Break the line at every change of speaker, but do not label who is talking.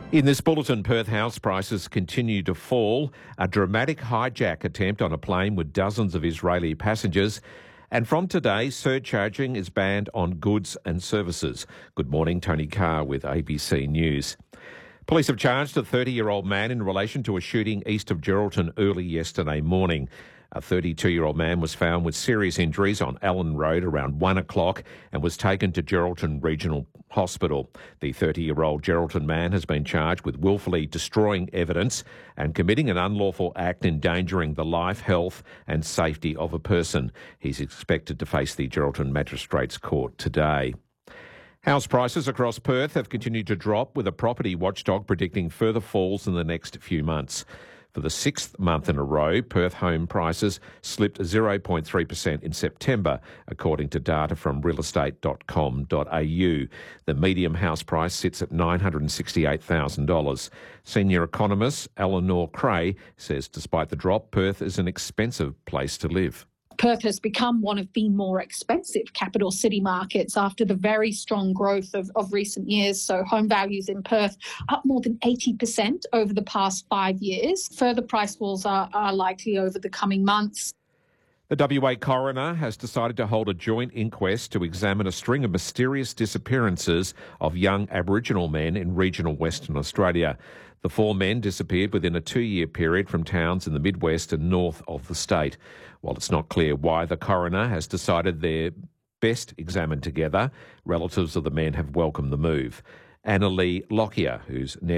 In this bulletin, Perth house prices continue to fall. A dramatic hijack attempt on a plane with dozens of Israeli passengers. And from today, surcharging is banned on goods and services. Good morning, Tony Carr with ABC News. Police have charged a 30-year-old man in relation to a shooting east of Geraldton early yesterday morning. A 32-year-old man was found with serious injuries on Allen Road around 1 o'clock and was taken to Geraldton Regional Hospital. The 30-year-old Geraldton man has been charged with willfully destroying evidence and committing an unlawful act endangering the life, health and safety of a person. He's expected to face the Geraldton Magistrates Court today. House prices across Perth have continued to drop, with a property watchdog predicting further falls in the next few months. For the sixth month in a row, Perth home prices slipped 0.3% in September, according to data from realestate.com.au. The medium house price sits at $968,000. Senior economist Eleanor Creagh says despite the drop, Perth is an expensive place to live.
Perth has become one of the more expensive capital city markets after the very strong growth of recent years. So home values in Perth up more than 80% over the past 5 years. Further price falls are likely over the coming months.
The WA coroner has decided to hold a joint inquest to examine a string of mysterious disappearances of young Aboriginal men in regional Western Australia. The 4 men disappeared within a 2-year period from towns in the midwest and north of the state. While it's not clear why the coroner has decided they're best examined together, relatives of the men have welcomed the move. Annalee Lockyer, whose